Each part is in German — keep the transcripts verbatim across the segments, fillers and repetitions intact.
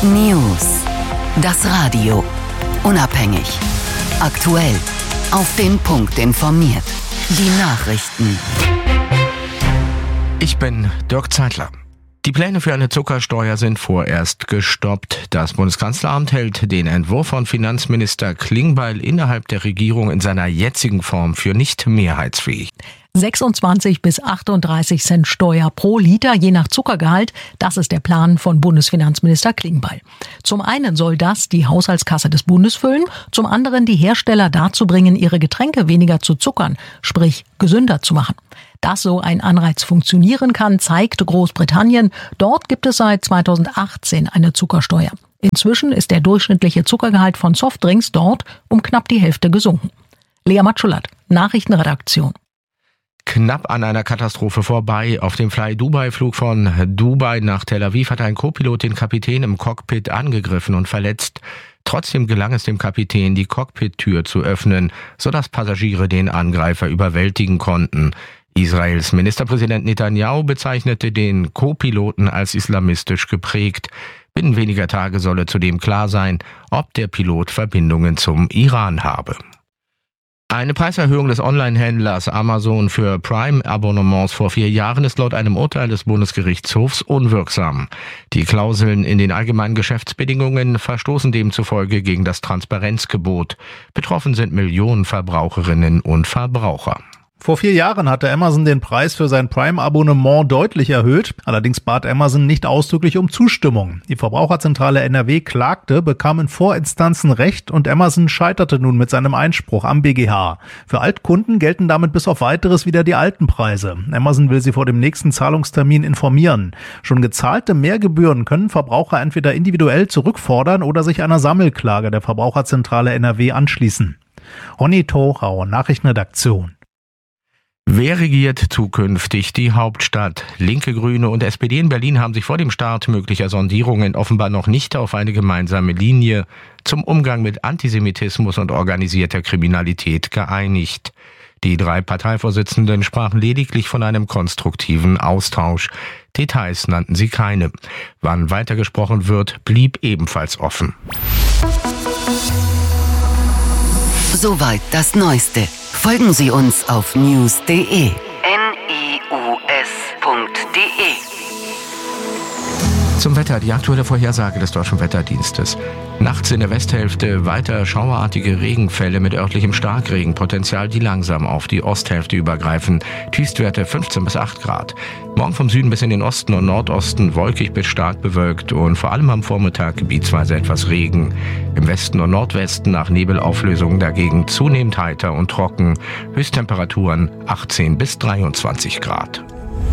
News. Das Radio. Unabhängig. Aktuell. Auf den Punkt informiert. Die Nachrichten. Ich bin Dirk Zeitler. Die Pläne für eine Zuckersteuer sind vorerst gestoppt. Das Bundeskanzleramt hält den Entwurf von Finanzminister Klingbeil innerhalb der Regierung in seiner jetzigen Form für nicht mehrheitsfähig. sechsundzwanzig bis achtunddreißig Cent Steuer pro Liter, je nach Zuckergehalt. Das ist der Plan von Bundesfinanzminister Klingbeil. Zum einen soll das die Haushaltskasse des Bundes füllen, zum anderen die Hersteller dazu bringen, ihre Getränke weniger zu zuckern, sprich gesünder zu machen. Dass so ein Anreiz funktionieren kann, zeigt Großbritannien. Dort gibt es seit zweitausendachtzehn eine Zuckersteuer. Inzwischen ist der durchschnittliche Zuckergehalt von Softdrinks dort um knapp die Hälfte gesunken. Lea Matschulat, Nachrichtenredaktion. Knapp an einer Katastrophe vorbei. Auf dem Fly-Dubai-Flug von Dubai nach Tel Aviv hat ein Co-Pilot den Kapitän im Cockpit angegriffen und verletzt. Trotzdem gelang es dem Kapitän, die Cockpit-Tür zu öffnen, sodass Passagiere den Angreifer überwältigen konnten. Israels Ministerpräsident Netanyahu bezeichnete den Co-Piloten als islamistisch geprägt. Binnen weniger Tage solle zudem klar sein, ob der Pilot Verbindungen zum Iran habe. Eine Preiserhöhung des Online-Händlers Amazon für Prime-Abonnements vor vier Jahren ist laut einem Urteil des Bundesgerichtshofs unwirksam. Die Klauseln in den allgemeinen Geschäftsbedingungen verstoßen demzufolge gegen das Transparenzgebot. Betroffen sind Millionen Verbraucherinnen und Verbraucher. Vor vier Jahren hatte Amazon den Preis für sein Prime-Abonnement deutlich erhöht. Allerdings bat Amazon nicht ausdrücklich um Zustimmung. Die Verbraucherzentrale N R W klagte, bekam in Vorinstanzen Recht und Amazon scheiterte nun mit seinem Einspruch am B G H. Für Altkunden gelten damit bis auf Weiteres wieder die alten Preise. Amazon will sie vor dem nächsten Zahlungstermin informieren. Schon gezahlte Mehrgebühren können Verbraucher entweder individuell zurückfordern oder sich einer Sammelklage der Verbraucherzentrale N R W anschließen. Ronny Thorau, Nachrichtenredaktion. Wer regiert zukünftig die Hauptstadt? Linke, Grüne und S P D in Berlin haben sich vor dem Start möglicher Sondierungen offenbar noch nicht auf eine gemeinsame Linie zum Umgang mit Antisemitismus und organisierter Kriminalität geeinigt. Die drei Parteivorsitzenden sprachen lediglich von einem konstruktiven Austausch. Details nannten sie keine. Wann weitergesprochen wird, blieb ebenfalls offen. Soweit das Neueste. Folgen Sie uns auf news punkt de. N I U S punkt de. Zum Wetter, die aktuelle Vorhersage des Deutschen Wetterdienstes. Nachts in der Westhälfte weiter schauerartige Regenfälle mit örtlichem Starkregenpotenzial, die langsam auf die Osthälfte übergreifen. Tiefstwerte fünfzehn bis acht Grad. Morgen vom Süden bis in den Osten und Nordosten wolkig bis stark bewölkt und vor allem am Vormittag gebietsweise etwas Regen. Im Westen und Nordwesten nach Nebelauflösung dagegen zunehmend heiter und trocken. Höchsttemperaturen achtzehn bis dreiundzwanzig Grad.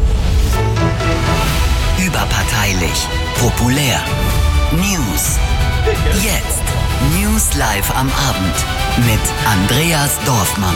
Überparteilich, populär. News. Jetzt. News live am Abend mit Andreas Dorfmann.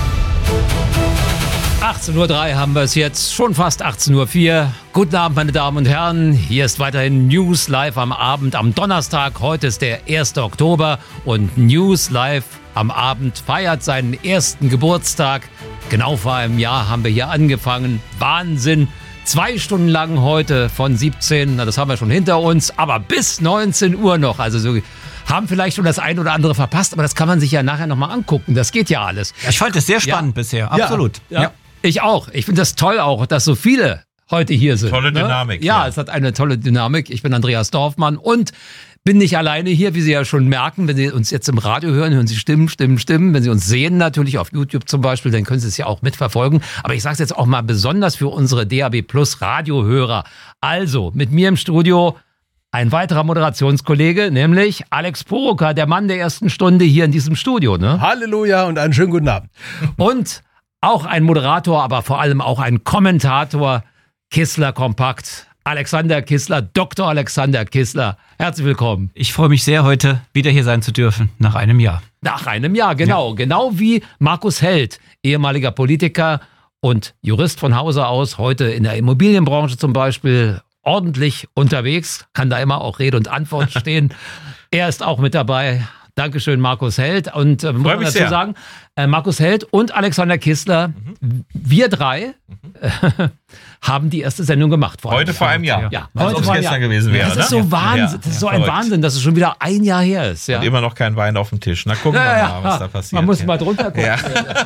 achtzehn Uhr drei haben wir es jetzt, schon fast achtzehn Uhr vier. Guten Abend, meine Damen und Herren. Hier ist weiterhin News live am Abend am Donnerstag. Heute ist der erste Oktober und News live am Abend feiert seinen ersten Geburtstag. Genau vor einem Jahr haben wir hier angefangen. Wahnsinn. Zwei Stunden lang heute von siebzehn, na, das haben wir schon hinter uns, aber bis neunzehn Uhr noch. Also so haben vielleicht schon das ein oder andere verpasst, aber das kann man sich ja nachher nochmal angucken. Das geht ja alles. Ich fand es sehr spannend ja. bisher, absolut. Ja, ja. Ja. Ich auch. Ich finde das toll auch, dass so viele heute hier sind. Tolle Dynamik. Ne? Ja, ja, es hat eine tolle Dynamik. Ich bin Andreas Dorfmann und bin nicht alleine hier, wie Sie ja schon merken. Wenn Sie uns jetzt im Radio hören, hören Sie Stimmen, Stimmen, Stimmen. Wenn Sie uns sehen, natürlich auf YouTube zum Beispiel, dann können Sie es ja auch mitverfolgen. Aber ich sage es jetzt auch mal besonders für unsere D A B Plus Radiohörer. Also, mit mir im Studio ein weiterer Moderationskollege, nämlich Alex Poroka, der Mann der ersten Stunde hier in diesem Studio. Ne? Halleluja und einen schönen guten Abend. Und auch ein Moderator, aber vor allem auch ein Kommentator, Kissler Kompakt. Alexander Kissler, Doktor Alexander Kissler. Herzlich willkommen. Ich freue mich sehr, heute wieder hier sein zu dürfen, nach einem Jahr. Nach einem Jahr, genau. Ja. Genau wie Markus Held, ehemaliger Politiker und Jurist von Hause aus, heute in der Immobilienbranche zum Beispiel ordentlich unterwegs, kann da immer auch Rede und Antwort stehen. Er ist auch mit dabei. Dankeschön, Markus Held. Und äh, muss man dazu sehr. sagen, äh, Markus Held und Alexander Kissler, mhm. wir drei mhm. äh, haben die erste Sendung gemacht. Vor heute vor einem Jahr. Ja, als heute ob es gestern gewesen wäre. Das ist so, ne? Wahnsinn, ja. das ist so ja, ein verrückt. Wahnsinn, dass es schon wieder ein Jahr her ist. Ja. Und immer noch kein Wein auf dem Tisch. Na, gucken Ja, wir ja, mal, was da passiert. Man muss ja. mal drunter gucken. Ja.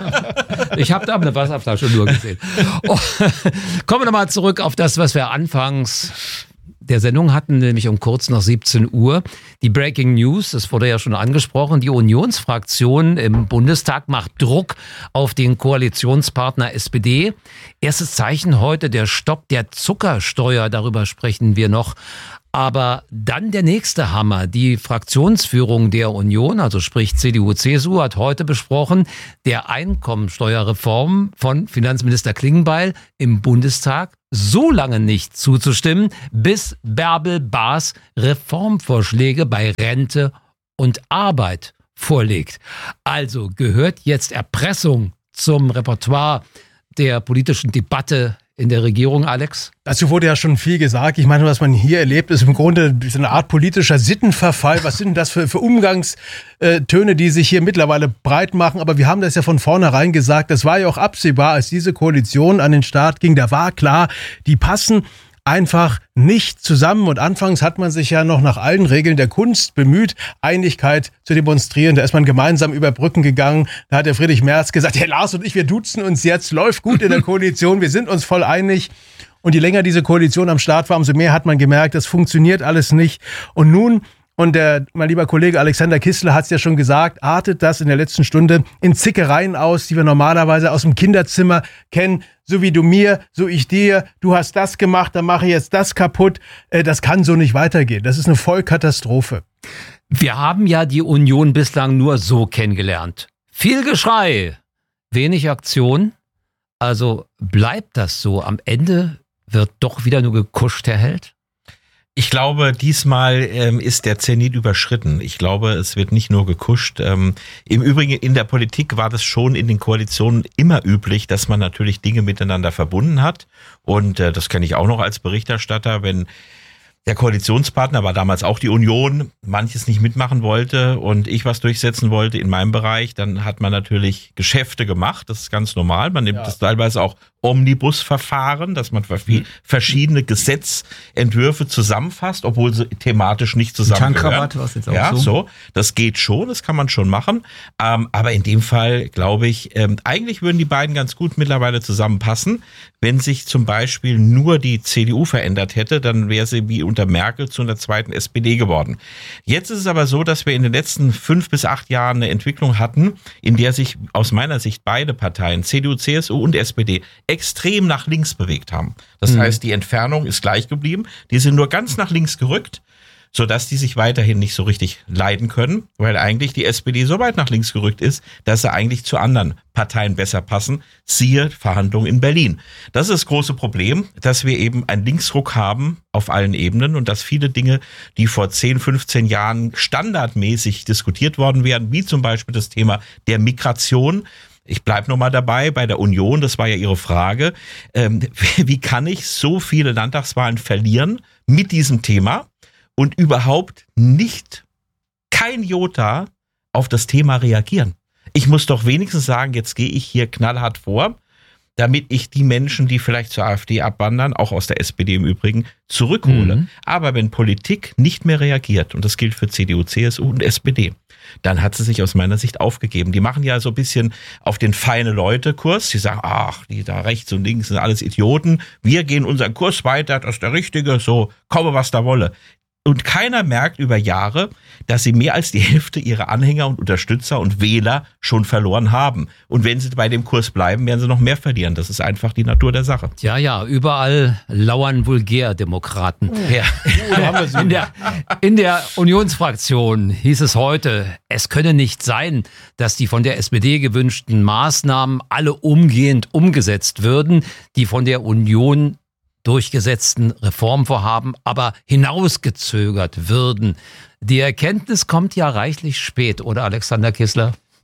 Ich habe da eine Wasserflasche nur gesehen. Oh, kommen wir nochmal zurück auf das, was wir anfangs der Sendung hatten, nämlich um kurz nach siebzehn Uhr. Die Breaking News, das wurde ja schon angesprochen, die Unionsfraktion im Bundestag macht Druck auf den Koalitionspartner S P D. Erstes Zeichen heute der Stopp der Zuckersteuer, darüber sprechen wir noch. Aber dann der nächste Hammer. Die Fraktionsführung der Union, also sprich C D U, C S U, hat heute besprochen, der Einkommensteuerreform von Finanzminister Klingbeil im Bundestag so lange nicht zuzustimmen, bis Bärbel Baas Reformvorschläge bei Rente und Arbeit vorlegt. Also gehört jetzt Erpressung zum Repertoire der politischen Debatte in der Regierung, Alex? Dazu wurde ja schon viel gesagt. Ich meine, was man hier erlebt, ist im Grunde so eine Art politischer Sittenverfall. Was sind denn das für, für Umgangstöne, die sich hier mittlerweile breit machen? Aber wir haben das ja von vornherein gesagt. Das war ja auch absehbar, als diese Koalition an den Start ging. Da war klar, die passen einfach nicht zusammen. Und anfangs hat man sich ja noch nach allen Regeln der Kunst bemüht, Einigkeit zu demonstrieren. Da ist man gemeinsam über Brücken gegangen. Da hat der Friedrich Merz gesagt, Herr Lars und ich, wir duzen uns jetzt, läuft gut in der Koalition, wir sind uns voll einig. Und je länger diese Koalition am Start war, umso mehr hat man gemerkt, das funktioniert alles nicht. Und nun, und der, mein lieber Kollege Alexander Kissler hat es ja schon gesagt, artet das in der letzten Stunde in Zickereien aus, die wir normalerweise aus dem Kinderzimmer kennen. So wie du mir, so ich dir, du hast das gemacht, dann mache ich jetzt das kaputt. Das kann so nicht weitergehen. Das ist eine Vollkatastrophe. Wir haben ja die Union bislang nur so kennengelernt. Viel Geschrei, wenig Aktion. Also bleibt das so. Am Ende wird doch wieder nur gekuscht, Herr Held? Ich glaube, diesmal ähm, ist der Zenit überschritten. Ich glaube, es wird nicht nur gekuscht. Ähm, Im Übrigen in der Politik war das schon in den Koalitionen immer üblich, dass man natürlich Dinge miteinander verbunden hat. Und äh, das kenne ich auch noch als Berichterstatter, wenn der Koalitionspartner, war damals auch die Union, manches nicht mitmachen wollte und ich was durchsetzen wollte in meinem Bereich, dann hat man natürlich Geschäfte gemacht. Das ist ganz normal. Man nimmt ja. das teilweise auch Omnibusverfahren, dass man verschiedene Gesetzentwürfe zusammenfasst, obwohl sie thematisch nicht zusammengehören. Tankrabatt, was jetzt auch ja, so. so. Das geht schon, das kann man schon machen. Ähm, aber in dem Fall, glaube ich, ähm, eigentlich würden die beiden ganz gut mittlerweile zusammenpassen. Wenn sich zum Beispiel nur die C D U verändert hätte, dann wäre sie wie unter Merkel zu einer zweiten S P D geworden. Jetzt ist es aber so, dass wir in den letzten fünf bis acht Jahren eine Entwicklung hatten, in der sich aus meiner Sicht beide Parteien, C D U, C S U und S P D, extrem nach links bewegt haben. Das mhm. heißt, die Entfernung ist gleich geblieben. Die sind nur ganz nach links gerückt, sodass die sich weiterhin nicht so richtig leiden können, weil eigentlich die S P D so weit nach links gerückt ist, dass sie eigentlich zu anderen Parteien besser passen. Siehe Verhandlungen in Berlin. Das ist das große Problem, dass wir eben einen Linksruck haben auf allen Ebenen und dass viele Dinge, die vor zehn, fünfzehn Jahren standardmäßig diskutiert worden wären, wie zum Beispiel das Thema der Migration. Ich bleibe nochmal dabei, bei der Union, das war ja Ihre Frage. Ähm, wie kann ich so viele Landtagswahlen verlieren mit diesem Thema und überhaupt nicht, kein Jota auf das Thema reagieren? Ich muss doch wenigstens sagen, jetzt gehe ich hier knallhart vor, damit ich die Menschen, die vielleicht zur AfD abwandern, auch aus der S P D im Übrigen, zurückhole. Mhm. Aber wenn Politik nicht mehr reagiert, und das gilt für C D U, C S U und S P D, dann hat sie sich aus meiner Sicht aufgegeben. Die machen ja so ein bisschen auf den feine Leute-Kurs. Sie sagen, ach, die da rechts und links sind alles Idioten. Wir gehen unseren Kurs weiter, das ist der richtige, so, komme was da wolle. Und keiner merkt über Jahre, dass sie mehr als die Hälfte ihrer Anhänger und Unterstützer und Wähler schon verloren haben. Und wenn sie bei dem Kurs bleiben, werden sie noch mehr verlieren. Das ist einfach die Natur der Sache. Ja, ja, überall lauern Vulgärdemokraten. Ja. In der, in der Unionsfraktion hieß es heute, es könne nicht sein, dass die von der S P D gewünschten Maßnahmen alle umgehend umgesetzt würden, die von der Union durchgesetzten Reformvorhaben aber hinausgezögert würden. Die Erkenntnis kommt ja reichlich spät, oder Alexander Kissler?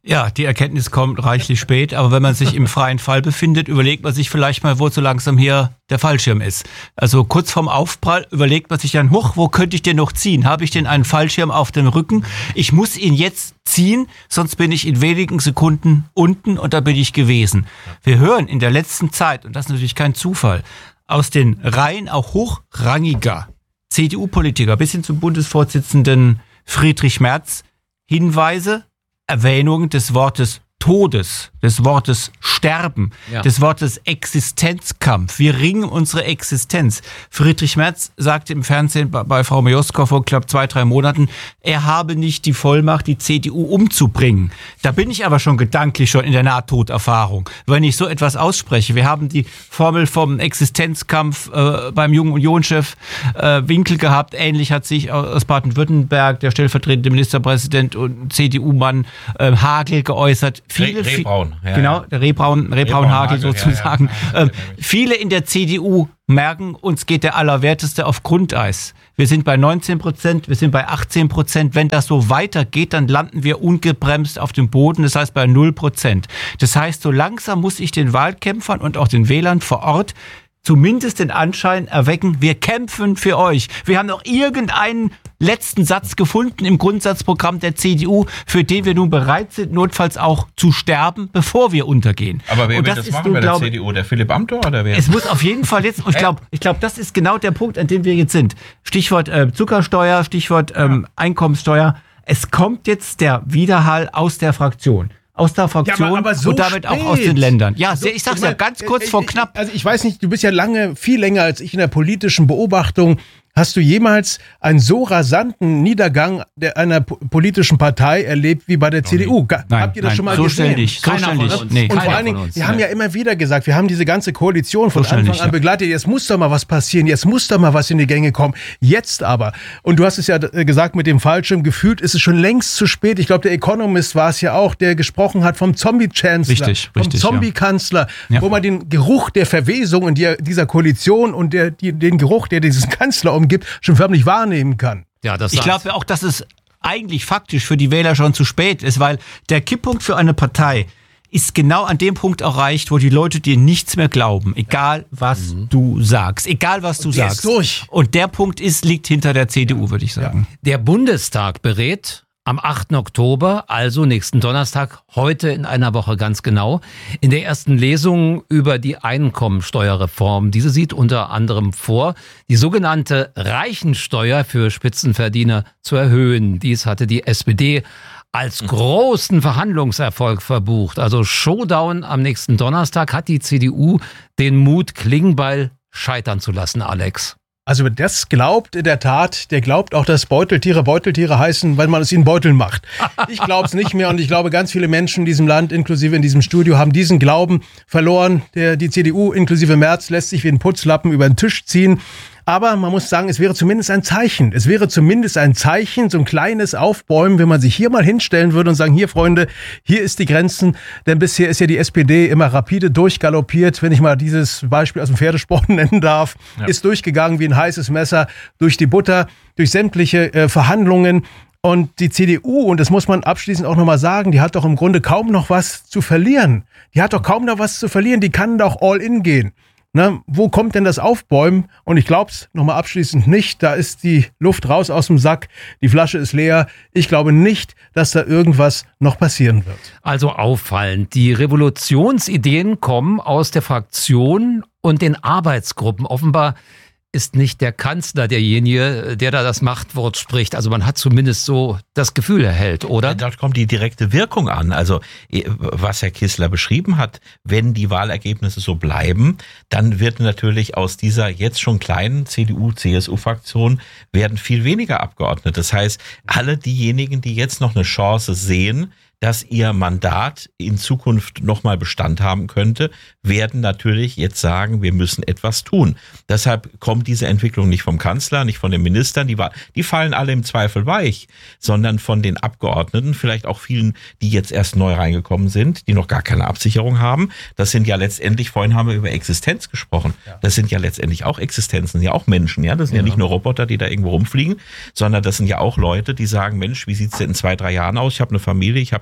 Ja, die Erkenntnis kommt reichlich spät, aber wenn man sich im freien Fall befindet, überlegt man sich vielleicht mal, wo so langsam hier der Fallschirm ist. Also kurz vorm Aufprall überlegt man sich dann, huch, wo könnte ich den noch ziehen? Habe ich denn einen Fallschirm auf dem Rücken? Ich muss ihn jetzt ziehen, sonst bin ich in wenigen Sekunden unten und da bin ich gewesen. Wir hören in der letzten Zeit, und das ist natürlich kein Zufall, aus den Reihen auch hochrangiger C D U-Politiker bis hin zum Bundesvorsitzenden Friedrich Merz Hinweise, Erwähnung des Wortes Todes, des Wortes Sterben, ja. des Wortes Existenzkampf. Wir ringen unsere Existenz. Friedrich Merz sagte im Fernsehen bei, bei Frau Mioska vor knapp zwei, drei Monaten, er habe nicht die Vollmacht, die C D U umzubringen. Da bin ich aber schon gedanklich schon in der Nahtoderfahrung, wenn ich so etwas ausspreche. Wir haben die Formel vom Existenzkampf äh, beim jungen Unionschef äh, Winkel gehabt. Ähnlich hat sich aus Baden-Württemberg der stellvertretende Ministerpräsident und C D U-Mann äh, Hagel geäußert. Viele, Rehbraun. Ja, genau, der Rehbraun, Rehbraun-Hagel sozusagen. Ja, ja, ja. Ähm, viele in der C D U merken, uns geht der Allerwerteste auf Grundeis. Wir sind bei neunzehn Prozent, wir sind bei achtzehn Prozent. Wenn das so weitergeht, dann landen wir ungebremst auf dem Boden, das heißt bei null Prozent. Das heißt, so langsam muss ich den Wahlkämpfern und auch den Wählern vor Ort zumindest den Anschein erwecken, wir kämpfen für euch. Wir haben noch irgendeinen letzten Satz gefunden im Grundsatzprogramm der C D U, für den wir nun bereit sind, notfalls auch zu sterben, bevor wir untergehen. Aber wer und wird das das machen nun, bei der glaub, C D U? Der Philipp Amthor oder wer? Es muss auf jeden Fall jetzt, ich glaube, ich glaube, das ist genau der Punkt, an dem wir jetzt sind. Stichwort äh, Zuckersteuer, Stichwort ähm, ja. Einkommenssteuer. Es kommt jetzt der Widerhall aus der Fraktion. Aus der Fraktion ja, aber, aber so und damit spät. Auch aus den Ländern. Ja, so, ich sag's ich mein, ja ganz kurz ich, vor knapp. Also ich weiß nicht, du bist ja lange, viel länger als ich in der politischen Beobachtung. Hast du jemals einen so rasanten Niedergang der, einer politischen Partei erlebt wie bei der C D U? Nein, Habt ihr das nein, schon mal so gesehen? Ständig, so Keiner ständig. von uns. Nee, und vor allen Dingen, wir haben ja immer wieder gesagt, wir haben diese ganze Koalition von so Anfang an begleitet. Jetzt muss doch mal was passieren, jetzt muss doch mal was in die Gänge kommen. Jetzt aber, und du hast es ja gesagt mit dem Fallschirm, gefühlt ist es schon längst zu spät. Ich glaube, der Economist war es ja auch, der gesprochen hat vom Zombie-Chancellor, richtig, vom richtig, Zombie-Kanzler, ja. wo man den Geruch der Verwesung in dieser Koalition und der, die, den Geruch, der diesen Kanzler umgibt, schon förmlich wahrnehmen kann. Ja, das ich glaube auch, dass es eigentlich faktisch für die Wähler schon zu spät ist, weil der Kipppunkt für eine Partei ist genau an dem Punkt erreicht, wo die Leute dir nichts mehr glauben, egal was mhm. du sagst, egal was du der sagst. Ist durch. Und der Punkt ist, liegt hinter der C D U, würde ich sagen. Ja. Der Bundestag berät am achten Oktober, also nächsten Donnerstag, heute in einer Woche ganz genau, in der ersten Lesung über die Einkommensteuerreform. Diese sieht unter anderem vor, die sogenannte Reichensteuer für Spitzenverdiener zu erhöhen. Dies hatte die S P D als großen Verhandlungserfolg verbucht. Also Showdown am nächsten Donnerstag. Hat die C D U den Mut, Klingbeil scheitern zu lassen, Alex? Also wer das glaubt, in der Tat, der glaubt auch, dass Beuteltiere Beuteltiere heißen, weil man es ihnen Beuteln macht. Ich glaube es nicht mehr und ich glaube, ganz viele Menschen in diesem Land, inklusive in diesem Studio, haben diesen Glauben verloren. Der, die C D U, inklusive Merz, lässt sich wie ein Putzlappen über den Tisch ziehen. Aber man muss sagen, es wäre zumindest ein Zeichen. Es wäre zumindest ein Zeichen, so ein kleines Aufbäumen, wenn man sich hier mal hinstellen würde und sagen, hier Freunde, hier ist die Grenzen. Denn bisher ist ja die S P D immer rapide durchgaloppiert, wenn ich mal dieses Beispiel aus dem Pferdesport nennen darf, ja. ist durchgegangen wie ein heißes Messer durch die Butter, durch sämtliche äh, Verhandlungen. Und die C D U, und das muss man abschließend auch nochmal sagen, die hat doch im Grunde kaum noch was zu verlieren. Die hat doch kaum noch was zu verlieren, die kann doch all in gehen. Na, wo kommt denn das Aufbäumen? Und ich glaube es nochmal abschließend nicht. Da ist die Luft raus aus dem Sack. Die Flasche ist leer. Ich glaube nicht, dass da irgendwas noch passieren wird. Also auffallend. Die Revolutionsideen kommen aus der Fraktion und den Arbeitsgruppen. Offenbar ist nicht der Kanzler derjenige, der da das Machtwort spricht. Also man hat zumindest so das Gefühl erhält, oder? Ja, dort kommt die direkte Wirkung an. Also was Herr Kissler beschrieben hat, wenn die Wahlergebnisse so bleiben, dann wird natürlich aus dieser jetzt schon kleinen C D U-C S U-Fraktion werden viel weniger Abgeordnete. Das heißt, alle diejenigen, die jetzt noch eine Chance sehen, dass ihr Mandat in Zukunft nochmal Bestand haben könnte, werden natürlich jetzt sagen, wir müssen etwas tun. Deshalb kommt diese Entwicklung nicht vom Kanzler, nicht von den Ministern, die, die fallen alle im Zweifel weich, sondern von den Abgeordneten, vielleicht auch vielen, die jetzt erst neu reingekommen sind, die noch gar keine Absicherung haben. Das sind ja letztendlich, vorhin haben wir über Existenz gesprochen, das sind ja letztendlich auch Existenzen, ja auch Menschen, ja, das sind ja, ja nicht nur Roboter, die da irgendwo rumfliegen, sondern das sind ja auch Leute, die sagen, Mensch, wie sieht's denn in zwei, drei Jahren aus? Ich habe eine Familie, ich habe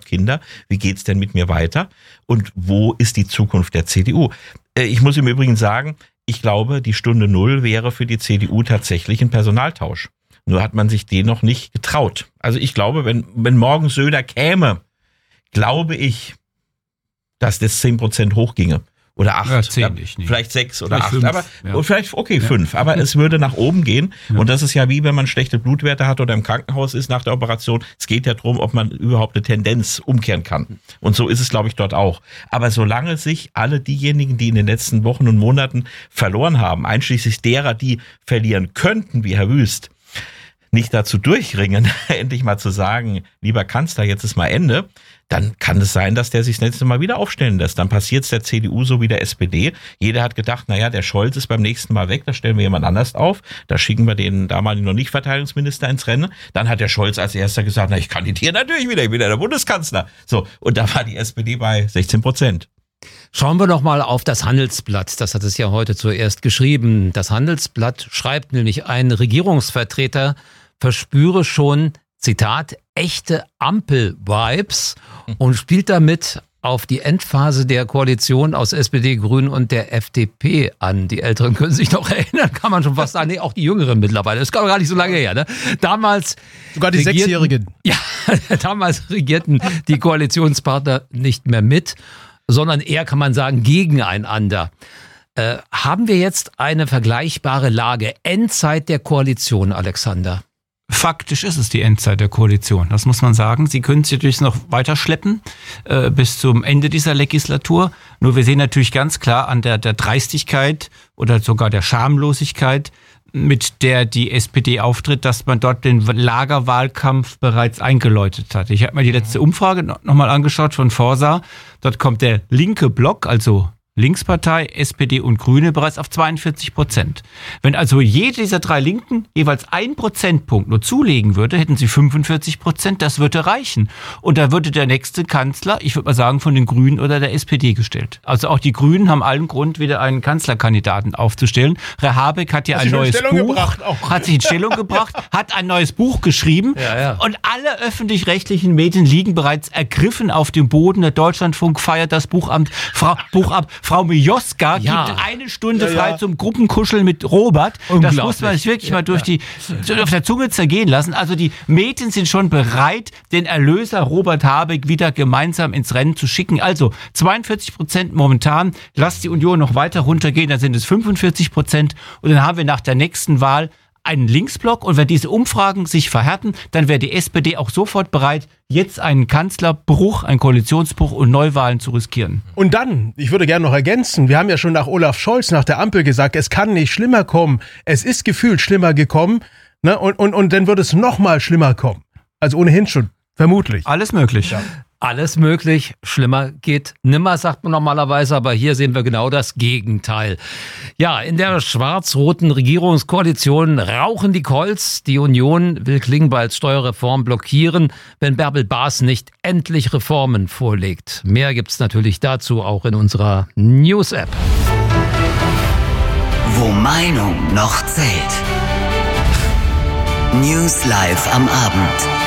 Kinder. Wie geht's denn mit mir weiter? Und wo ist die Zukunft der C D U? Äh, ich muss im Übrigen sagen, ich glaube, die Stunde Null wäre für die C D U tatsächlich ein Personaltausch. Nur hat man sich den noch nicht getraut. Also ich glaube, wenn, wenn morgen Söder käme, glaube ich, dass das zehn Prozent hochginge. Oder acht, ja, zehn, ja, vielleicht sechs oder vielleicht acht, fünf, aber ja. vielleicht, okay, ja. fünf, aber es würde nach oben gehen. Ja. Und das ist ja wie, wenn man schlechte Blutwerte hat oder im Krankenhaus ist nach der Operation. Es geht ja darum, ob man überhaupt eine Tendenz umkehren kann. Und so ist es, glaube ich, dort auch. Aber solange sich alle diejenigen, die in den letzten Wochen und Monaten verloren haben, einschließlich derer, die verlieren könnten, wie Herr Wüst, nicht dazu durchringen, endlich mal zu sagen, lieber Kanzler, jetzt ist mal Ende, dann kann es sein, dass der sich das nächste Mal wieder aufstellen lässt. Dann passiert es der C D U so wie der S P D. Jeder hat gedacht, naja, der Scholz ist beim nächsten Mal weg, da stellen wir jemand anders auf. Da schicken wir den damaligen noch nicht Verteidigungsminister ins Rennen. Dann hat der Scholz als erster gesagt, na, ich kandidiere natürlich wieder, ich bin ja der Bundeskanzler. So, und da war die S P D bei sechzehn Prozent. Schauen wir noch mal auf das Handelsblatt. Das hat es ja heute zuerst geschrieben. Das Handelsblatt schreibt nämlich, ein Regierungsvertreter verspüre schon, Zitat, echte Ampel-Vibes und spielt damit auf die Endphase der Koalition aus S P D, Grünen und der F D P an. Die Älteren können sich noch erinnern, kann man schon fast sagen. Nee, auch die Jüngeren mittlerweile. Das ist gar nicht so lange her. Ne? Damals sogar die Sechsjährigen. Ja, damals regierten die Koalitionspartner nicht mehr mit, sondern eher, kann man sagen, gegeneinander. Äh, haben wir jetzt eine vergleichbare Lage? Endzeit der Koalition, Alexander? Faktisch ist es die Endzeit der Koalition, das muss man sagen. Sie können sich natürlich noch weiter schleppen äh, bis zum Ende dieser Legislatur. Nur wir sehen natürlich ganz klar an der, der Dreistigkeit oder sogar der Schamlosigkeit, mit der die S P D auftritt, dass man dort den Lagerwahlkampf bereits eingeläutet hat. Ich habe mir die letzte Umfrage nochmal angeschaut von Forsa. Dort kommt der linke Block, also Linkspartei, S P D und Grüne bereits auf zweiundvierzig Prozent. Wenn also jede dieser drei Linken jeweils ein Prozentpunkt nur zulegen würde, hätten sie fünfundvierzig Prozent. Das würde reichen. Und da würde der nächste Kanzler, ich würde mal sagen, von den Grünen oder der S P D gestellt. Also auch die Grünen haben allen Grund, wieder einen Kanzlerkandidaten aufzustellen. Herr Habeck hat ja ein neues Buch, gebracht, hat sich in Stellung gebracht, hat ein neues Buch geschrieben. Ja, ja. Und alle öffentlich-rechtlichen Medien liegen bereits ergriffen auf dem Boden. Der Deutschlandfunk feiert das Buch ab. Frau, Buch ab. Frau Mioska ja. gibt eine Stunde ja, frei ja. zum Gruppenkuscheln mit Robert. Das muss man sich wirklich ja, mal durch die, ja. auf der Zunge zergehen lassen. Also die Medien sind schon bereit, den Erlöser Robert Habeck wieder gemeinsam ins Rennen zu schicken. Also zweiundvierzig Prozent momentan. Lasst die Union noch weiter runtergehen, dann sind es fünfundvierzig Prozent. Und dann haben wir nach der nächsten Wahl einen Linksblock. Und wenn diese Umfragen sich verhärten, dann wäre die S P D auch sofort bereit, jetzt einen Kanzlerbruch, einen Koalitionsbruch und Neuwahlen zu riskieren. Und dann, ich würde gerne noch ergänzen, wir haben ja schon nach Olaf Scholz, nach der Ampel gesagt, es kann nicht schlimmer kommen. Es ist gefühlt schlimmer gekommen, ne? und, und, und dann wird es noch mal schlimmer kommen. Also ohnehin schon, vermutlich. Alles möglich. Ja. Alles möglich, schlimmer geht nimmer, sagt man normalerweise, aber hier sehen wir genau das Gegenteil. Ja, in der schwarz-roten Regierungskoalition rauchen die Colts. Die Union will Klingbeils Steuerreform blockieren, wenn Bärbel Baas nicht endlich Reformen vorlegt. Mehr gibt's natürlich dazu auch in unserer News-App. Wo Meinung noch zählt. News Live am Abend.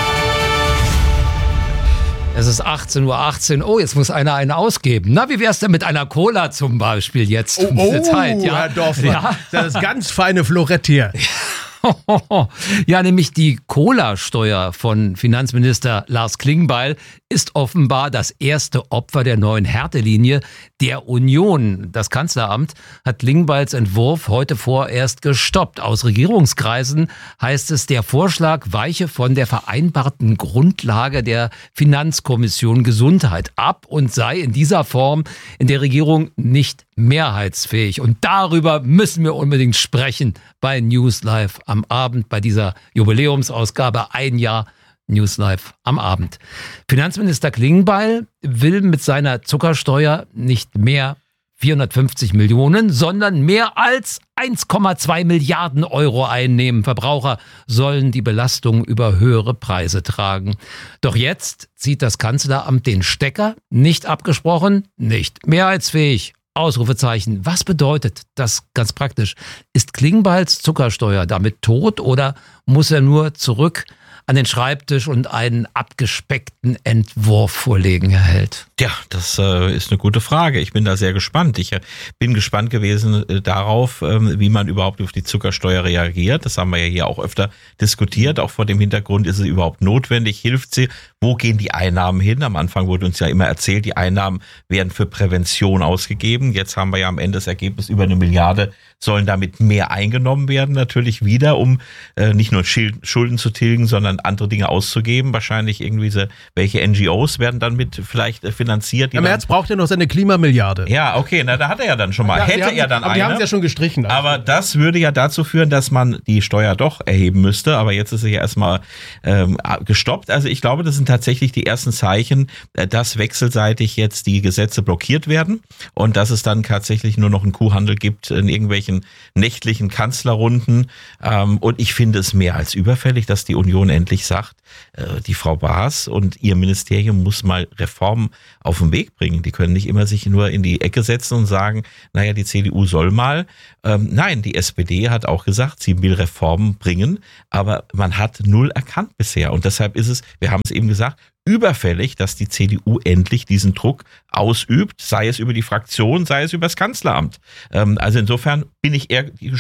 Es ist achtzehn Uhr achtzehn. Oh, jetzt muss einer einen ausgeben. Na, wie wär's denn mit einer Cola zum Beispiel jetzt? Oh, oh Zeit, ja? Herr Dorfmann, ja? Das ist ganz feine Florett hier. Ja, nämlich die Cola-Steuer von Finanzminister Lars Klingbeil ist offenbar das erste Opfer der neuen Härtelinie der Union. Das Kanzleramt hat Klingbeils Entwurf heute vorerst gestoppt. Aus Regierungskreisen heißt es, der Vorschlag weiche von der vereinbarten Grundlage der Finanzkommission Gesundheit ab und sei in dieser Form in der Regierung nicht mehrheitsfähig. Und darüber müssen wir unbedingt sprechen bei News Live am Abend, bei dieser Jubiläumsausgabe, ein Jahr News Live am Abend. Finanzminister Klingbeil will mit seiner Zuckersteuer nicht mehr vierhundertfünfzig Millionen, sondern mehr als eins Komma zwei Milliarden Euro einnehmen. Verbraucher sollen die Belastung über höhere Preise tragen. Doch jetzt zieht das Kanzleramt den Stecker, nicht abgesprochen, nicht mehrheitsfähig. Ausrufezeichen. Was bedeutet das ganz praktisch? Ist Klingbeils Zuckersteuer damit tot oder muss er nur zurück an den Schreibtisch und einen abgespeckten Entwurf vorlegen, Herr Held? Ja, das äh, ist eine gute Frage. Ich bin da sehr gespannt. Ich äh, bin gespannt gewesen äh, darauf, äh, wie man überhaupt auf die Zuckersteuer reagiert. Das haben wir ja hier auch öfter diskutiert. Auch vor dem Hintergrund, ist es überhaupt notwendig? Hilft sie? Wo gehen die Einnahmen hin? Am Anfang wurde uns ja immer erzählt, die Einnahmen werden für Prävention ausgegeben. Jetzt haben wir ja am Ende das Ergebnis, über eine Milliarde sollen damit mehr eingenommen werden. Natürlich wieder, um äh, nicht nur Schulden zu tilgen, sondern andere Dinge auszugeben. Wahrscheinlich irgendwie so, welche N G Os werden dann mit vielleicht äh, finanziert. Im März braucht er noch seine Klimamilliarde. Ja, okay, na da hat er ja dann schon mal. Ja, Hätte haben, er dann aber eine. Die haben es ja schon gestrichen. Also. Aber das würde ja dazu führen, dass man die Steuer doch erheben müsste. Aber jetzt ist sie ja erstmal ähm, gestoppt. Also ich glaube, das sind tatsächlich die ersten Zeichen, dass wechselseitig jetzt die Gesetze blockiert werden und dass es dann tatsächlich nur noch einen Kuhhandel gibt in irgendwelchen nächtlichen Kanzlerrunden. Ähm, und ich finde es mehr als überfällig, dass die Union endlich sagt, äh, die Frau Baas und ihr Ministerium muss mal Reformen auf den Weg bringen. Die können nicht immer sich nur in die Ecke setzen und sagen, naja, die C D U soll mal. Ähm, nein, die S P D hat auch gesagt, sie will Reformen bringen, aber man hat null erkannt bisher. Und deshalb ist es, wir haben es eben gesagt, überfällig, dass die C D U endlich diesen Druck ausübt, sei es über die Fraktion, sei es über das Kanzleramt. Ähm, also insofern bin ich eher